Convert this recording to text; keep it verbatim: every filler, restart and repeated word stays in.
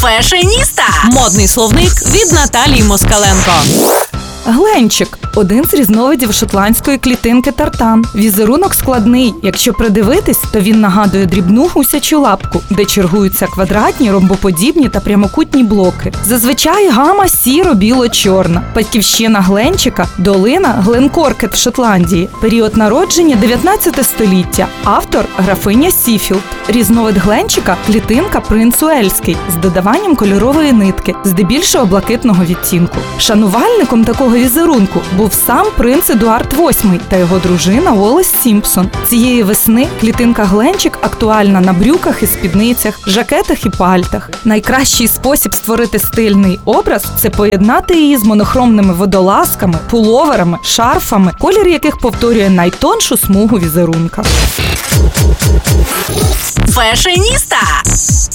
Фешеніста. Модний словник від Наталії Москаленко. Гленчик – один з різновидів шотландської клітинки тартан. Візерунок складний. Якщо придивитись, то він нагадує дрібну гусячу лапку, де чергуються квадратні, ромбоподібні та прямокутні блоки. Зазвичай гама сіро-біло-чорна. Батьківщина Гленчика – долина Гленкоркет в Шотландії. Період народження – дев'ятнадцяте століття. Автор – графиня Сіфілд. Різновид Гленчика – клітинка принц Уельський з додаванням кольорової нитки, здебільшого блакитного відтінку. Шанувальником такого візерунку був сам принц Едуард восьмий та його дружина Уоллес Сімпсон. Цієї весни клітинка Гленчик актуальна на брюках і спідницях, жакетах і пальтах. Найкращий спосіб створити стильний образ – це поєднати її з монохромними водолазками, пуловерами, шарфами, колір яких повторює найтоншу смугу візерунка. Фешеніста.